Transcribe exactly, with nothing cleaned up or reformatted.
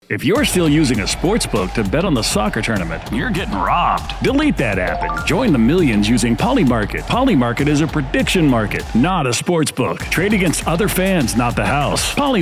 If you're still using a sports book to bet on the soccer tournament, you're getting robbed. Delete that app and join the millions using Polymarket. Polymarket is a prediction market, not a sports book. Trade against other fans, not the house. Poly